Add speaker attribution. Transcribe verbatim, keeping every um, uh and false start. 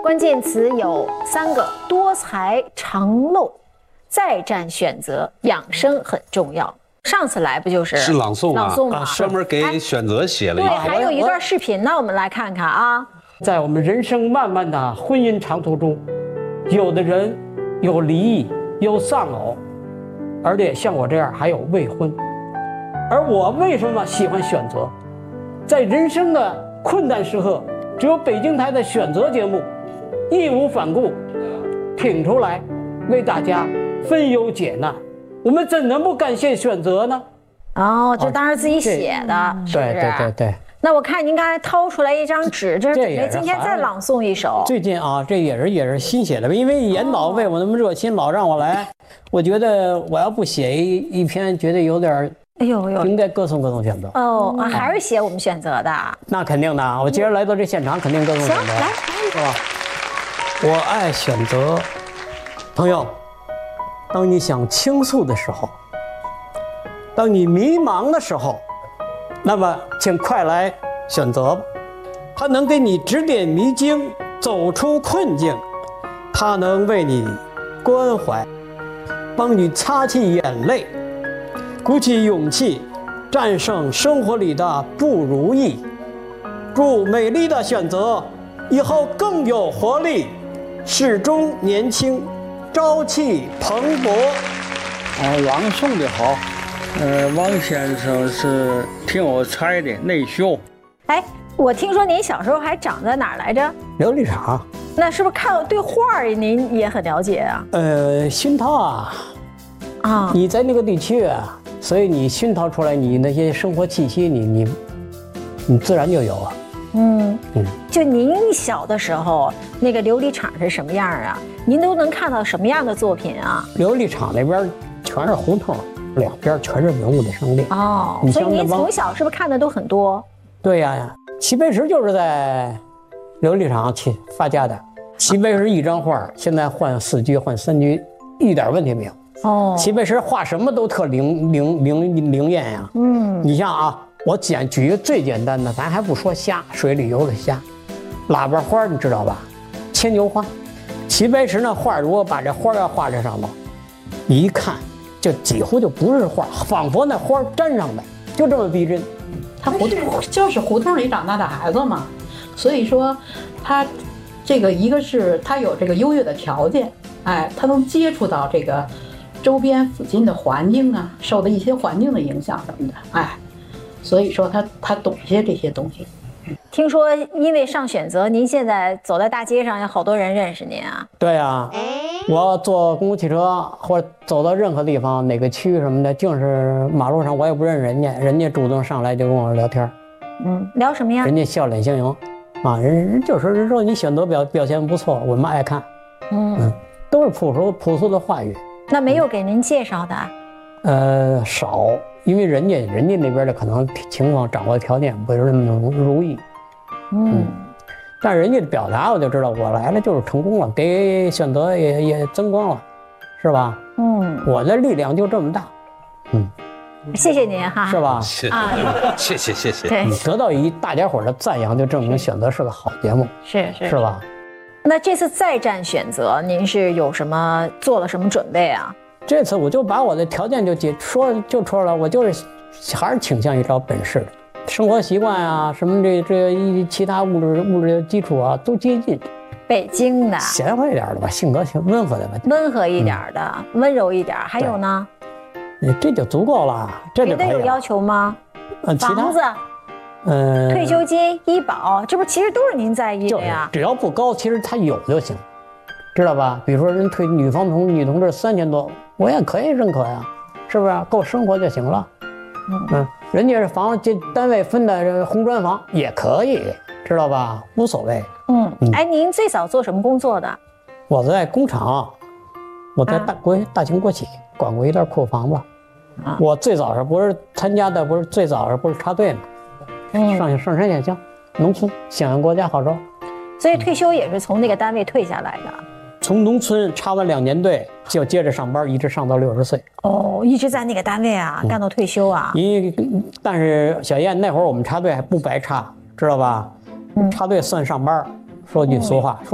Speaker 1: 关键词有三个：多才常漏、再战选择、养生很重要。上次来不就是
Speaker 2: 是朗诵啊？
Speaker 1: 朗诵嘛，
Speaker 2: 专门给选择写了一
Speaker 1: 对，
Speaker 2: 个。
Speaker 1: 还有一段视频呢，我们来看看啊。
Speaker 3: 在我们人生漫漫的婚姻长途中，有的人有离异，有丧偶，而且像我这样还有未婚。而我为什么喜欢选择？在人生的困难时刻，只有北京台的选择节目，义无反顾挺出来，为大家分忧解难。我们怎能不感谢选择呢？
Speaker 1: 哦，这当然自己写的，是不是？
Speaker 3: 对对对对。
Speaker 1: 那我看您刚才掏出来一张纸，这是准备今天再朗诵一首。
Speaker 3: 最近啊，这也是也是新写的，因为严导为我那么热心，老让我来，我觉得我要不写一一篇，觉得有点，
Speaker 1: 哎呦呦，
Speaker 3: 应该歌颂歌颂选择。
Speaker 1: 哦，啊，还是写我们选择的。
Speaker 3: 那肯定的，我今儿来到这现场，肯定歌颂选择。
Speaker 1: 行，来，
Speaker 3: 是吧？我爱选择，朋友，当你想倾诉的时候，当你迷茫的时候，那么请快来选择吧。它能给你指点迷津，走出困境；它能为你关怀，帮你擦去眼泪，鼓起勇气，战胜生活里的不如意。祝美丽的选择以后更有活力，始终年轻，朝气蓬勃。
Speaker 4: 啊，朗诵的好。呃，王先生是挺有才的，内秀。
Speaker 1: 哎，我听说您小时候还长在哪儿来着？
Speaker 3: 琉璃厂。
Speaker 1: 那是不是看对画儿您也很了解啊？
Speaker 3: 呃，熏陶啊，啊，你在那个地区啊，所以你熏陶出来你那些生活气息，你你你自然就有啊。
Speaker 1: 嗯嗯，就您小的时候，那个琉璃厂是什么样啊？您都能看到什么样的作品啊？
Speaker 3: 琉璃厂那边全是胡同。两边全是文物的陈列
Speaker 1: 哦，所以您从小是不是看的都很多？
Speaker 3: 对呀，齐白石就是在琉璃厂起发家的。齐白石一张画，现在换四居换三居，一点问题没有。哦，齐白石画什么都特灵灵灵灵验呀。嗯，你像啊，我简举一个最简单的，咱还不说虾，水里游的虾，喇叭花你知道吧？牵牛花。齐白石那画，如果把这花要画在上头，你一看。就几乎就不是画，仿佛那花粘上的，就这么逼真。
Speaker 5: 他胡同就是胡同里长大的孩子嘛，所以说他这个一个是他有这个优越的条件，哎，他能接触到这个周边附近的环境啊，受的一些环境的影响什么的，哎，所以说他他懂一些这些东西。
Speaker 1: 听说因为上选择，您现在走在大街上有好多人认识您啊？
Speaker 3: 对啊，我坐公共汽车或者走到任何地方，哪个区什么的，就是马路上我也不认识人家，人家主动上来就跟我聊天。
Speaker 1: 嗯，聊什么呀？
Speaker 3: 人家笑脸相迎，啊，人人就说人说你选择表表现不错，我们爱看。嗯嗯，都是朴素朴素的话语。
Speaker 1: 那没有给您介绍的？
Speaker 3: 呃，少。因为人家人家那边的可能情况掌握条件不是那么如意，嗯，但人家的表达我就知道，我来了就是成功了，给选择也也增光了，是吧？嗯，我的力量就这么大，嗯，
Speaker 1: 谢谢您哈，
Speaker 3: 是吧？
Speaker 2: 谢谢谢谢谢
Speaker 1: 对，
Speaker 3: 你得到一大家伙的赞扬，就证明选择是个好节目，
Speaker 1: 是是
Speaker 3: 是吧？
Speaker 1: 那这次再战选择，您是有什么做了什么准备啊？
Speaker 3: 这次我就把我的条件就解说就说了，我就是还是倾向于找本市的，生活习惯啊，什么这这一其他物质物质基础啊都接近。
Speaker 1: 北京的，
Speaker 3: 贤惠一点的吧，性格温和的吧，
Speaker 1: 温和一点的，嗯、温柔一点，还有呢？
Speaker 3: 这就足够了，这就可以了。
Speaker 1: 别的有要求吗？
Speaker 3: 嗯，
Speaker 1: 房子，
Speaker 3: 嗯，
Speaker 1: 退休金、医保，这不其实都是您在意的呀。
Speaker 3: 只要不高，其实他有就行。知道吧？比如说人退女方同女同志三千多，我也可以认可呀，是不是？够生活就行了。嗯嗯，人家是房这单位分的红砖房也可以，知道吧？无所谓。
Speaker 1: 嗯，嗯哎，您最早做什么工作的？
Speaker 3: 我在工厂，我在大国、啊、大型国企管过一段库房子。啊、我最早是不是参加的？不是最早是不是插队嘛？嗯，上上山下乡，农村响应国家号召。
Speaker 1: 所以退休也是从那个单位退下来的。
Speaker 3: 从农村插完两年队，就接着上班，一直上到六十岁。
Speaker 1: 哦，一直在那个单位啊，嗯、干到退休啊。
Speaker 3: 因为，但是小燕那会儿我们插队还不白插，知道吧？嗯、插队算上班。说句俗话。嗯